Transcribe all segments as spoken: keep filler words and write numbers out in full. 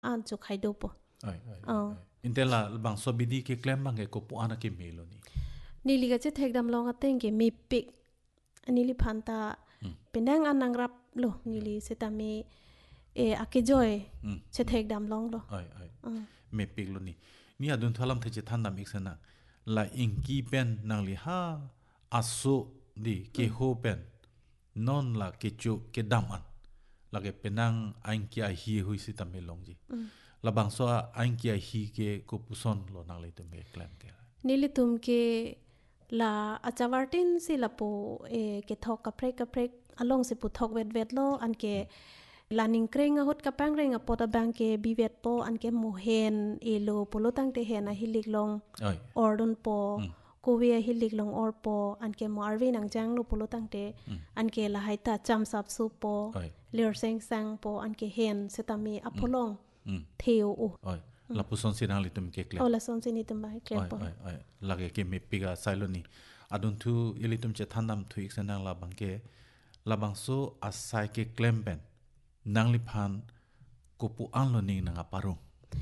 อ่านจุกให้ดูปะไอ้ไอ้อินเตล่าบางสบิดีque claimบางque copo ana que melo ni นี่ลิกจะเทกดำลองกันเกมีปิกอันนี้ลิพันตาเป็นดังอันนังรับโลนี่ลิเสตามีเออาเกจอยจะเทกดำลองโลไอ้ไอ้เมปิกโลนี่นี่อดุนทลัมเทจิทันดามิกเซนะลาอิงกีเป็นนางลิฮาอาสุดีเกโฮเป็นนอนลาเกจูเกดัมอันลาเกเป็นนางอังกีไอฮีหุยสิตาเมลงจีลาบางส่วนอังกีไอฮีเกกุปุซอนโลนางลิตุเมกลมเกนี่ลิตุมเกลาอาจารย์วาร์ตินสิลาปูเอเกทอกกับเพรกกับเพรกอลงสิปุทอกเวดเวดโลอันเกลานิงเครงอะฮุดกับแป้งเรงอะปอตะบังเกบีเวดโปอันเกโมเฮนเอโลปุโลตั้งเตเฮนอะฮิลิกลงออร์ดอนโปกูเวียฮิลิกลงออร์โปอันเกโมอาร์วีนังจังโลปุโลตั้งเตอันเกลาไฮตาจัมซับซูโปเลียร์เซงซังโปอันเกเฮนเซตามีอพอลงเทโอ la puson sinang litum ke klem oh la son sinitum ba klem po ai ai lage ke me piga sailoni adun thu ilitum che thandam thu ik sanang la bangke la bangso asai ke klem ben nangli phan kopu anlo ning nanga parung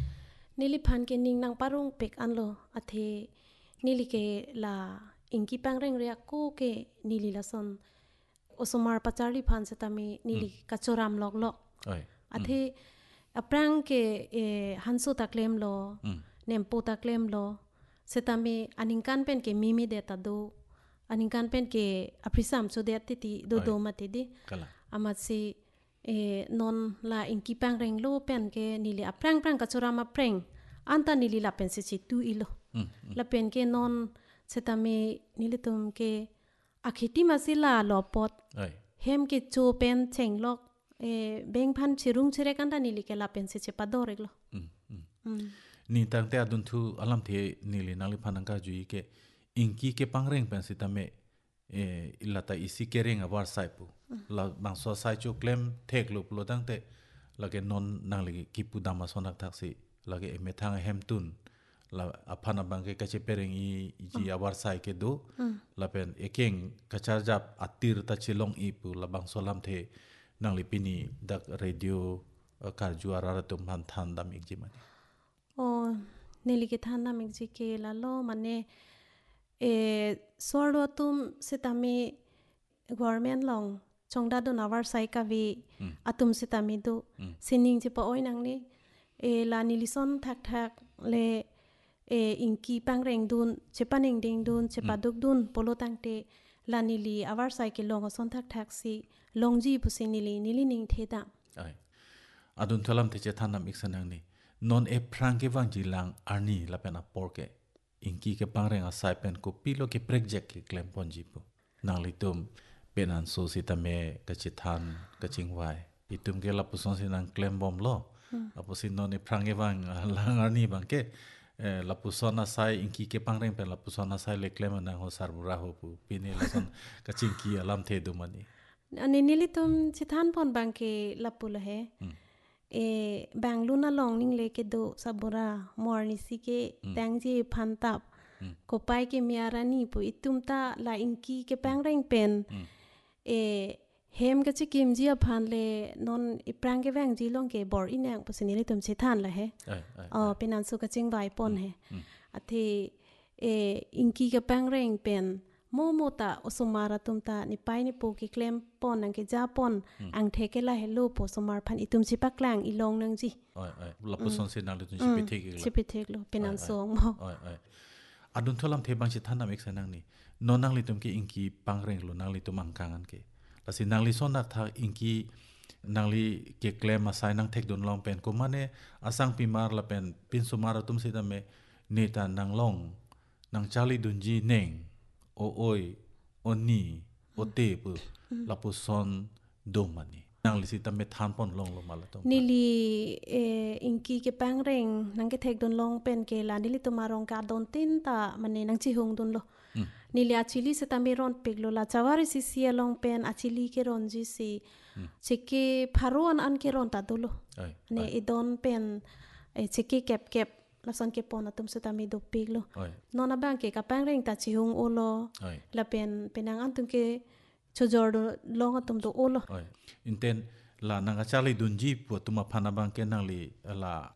nili phan ke ning nang parung pek anlo athe nili ke la inki pangreng ria ko ke nili la son osomar pachari phan se tami nili kachoram lok lok ai athe aprang ke e hansu taklem lo nempo taklem lo setami aningkan pen ke mimi de ta do aningkan pen ke aprisam so de titi do do matidi amat si e non la inki pang reng lo pen ke nili aprang prang kachora ma preng anta nili la pen se si tu ilo la pen ke non setami nili tum ke akhiti masila lo pot hem ke cho pen cheng lokเอเบงพันชิรุงชิเรกันตานิลิเกลาเป็นเซเชปาโดเรกโลนี่ตั้งแต่อดุนทูอลัมเทนิลินาลิพันังกาจุยเกอิงกีเกปังเร่งเป็นสิตาเมเออิลาตาอิสิเกเร่งอวาร์ไซปูลาบางส่วนไซจูเคลมเทกลุปโลตั้งแต่ลาเกนอนนางลิกิปูดามาสนักทักษิลาเกเมทังเฮมตุนลาอพันบังเกกเชเปเร่งอีจีอวาร์ไซเกดูลาเป็นเอเก่งกระชากจับอัติรตัชิลงอีปูลาบางส่วนลำเทนางลิปินีดักเรดิโอการจูอาราตุมพันทันดามิกจิมันโอ้เนลิกทันดามิกจิเกลาโลมันเนเอสวรรค์ตุมเซตามีกวอร์เมนลองชงดาดูนาวาร์ไซกาวีอาตุมเซตามีดูสินิงจิปโอยนังนี่เอลานิลิซอนทักทักเลเออิงกีปังเร่งดุนเชปานิงดิงดุนเชปาดุกดุนโปโลตังเตลานิลีอาวาร์ไซกิลองอซอนทักทักซีลงจีบุสินิลีนิลินิงเทดามไออดุนทลัมเทเจทันนำอีกสันนังนี่นอนเอพรังเกวังจีลังอาร์นีลาเป็นอปอร์เกอิงกีเกปังเร่งอาศัยเป็นกูปิโลเกเปรกเจกเกเคลมปอนจีปุนางลิตุมเป็นอันโซซิตาเมกจิทันกจิงไวอิตุมเกลาปุซอนสินังเคลมบอมโลอปุสินนอนเอพรังเกวังลังอาร์นีบังเกลาปุซอนอาศัยอิงกีเกปังเร่งเป็นลาปุซอนอาศัยเล็กเลมันนังโฮซาร์บุราโฮปุปีนี้ลาซอนกจิงกีอลัมเทดูมันนี่อันนี้นิลิตุมชิทันพอนบางเกลับปุละเฮเอแบงลูน่าลองนิ่งเลเกโดซาบุรามอร์นิสิเกแตงจีพันตับก็ไปเกมีอารานีปุอิตุมตาลาอิงกีเกแปงเร่งเป็นเอเฮมก็จะกิมจีพันเลนอนอีปรางเกแวงจีลงเกบอร์อินแองปุสินิลิตุมชิทันละเฮอ๋อเป็นอันสุกจิงไวปนเฮอธิเออิงกีเกแปงเร่งเป็นโมโมตาอสมาราตุมตานิไปนิปูกิเคลมปอนนังเกจาปอนอังเทเกลาเฮลูปอสมาพันอิตุมชิปักลางอีลงนังจีอ้อยอ้อยลับปุซอนเซนังลิตุมชิปิเทกเลยชิปิเทกโลเป็นอันสองมออ้อยอ้อยอดุนทลัมเทบังชิทันนำเอกเซนังนี่นอนนังลิตุมเกอิงกีปังเร่งโลนังลิตุมังกังอันเกแล้วสินังลิซอนนักทักอิงกีนังลิเกเคลมมาไซนังเทกโดนลองเป็นกุมันเนอาสังปิมาร์ละเป็นปินสุมาราตุมสิตาเมเนตานังลองนังชาลีดุนจีเน่งโอโอยโอนี่โอเตปลาปุซอนโดมันนี่นางลิสิตาเมทานปอนลงลงมาละตรงนิลีเออิงกีเกปังเร่งนังเกเทกโดนลงเป็นเกลานิลิตุมารองกาดอนตินตามันนี่นังจิฮงดุนโลนิลีอาชิลีสตามีรอนปิกโลลาจาวาริซิเซียลงเป็นอาชิลีเกรอนจิซีเชเกพารวนอันเกรอนตาดุโลเนี่ยอีดอนเป็นเชเกเก็บเก็บla son ke pon atum seta mi do piglo nona bang ke ka pang reng ta chi hung olo la pen penang antum ke chojor long atum do olo inten la nanga chali dunji pu tuma phana bang ke nang li la